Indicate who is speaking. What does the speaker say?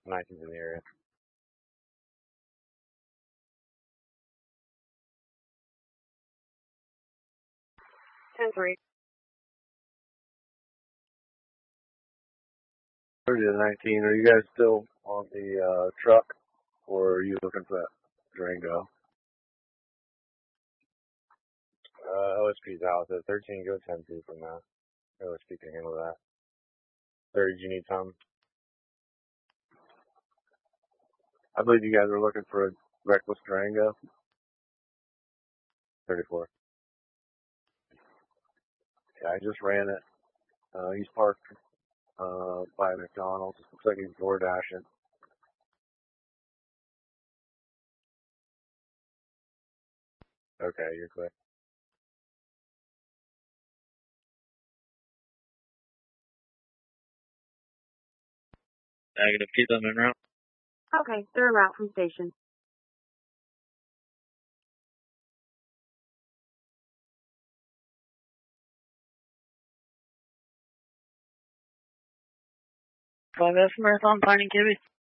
Speaker 1: 19's in the area.
Speaker 2: 10-3.
Speaker 1: 30 to 19. Are you guys still on the truck, or are you looking for that Durango? OSP's out. So 13, go 10-2 from that. OSP can handle that. 30, do you need some? I believe you guys are looking for a reckless Durango. 34. Yeah, I just ran it. He's parked by McDonald's. Looks like he's door dashing. Okay, you're clear.
Speaker 3: Negative, keep them en route.
Speaker 2: Okay, they're en route from station.
Speaker 3: Five S Marathon, Pine and Kibby.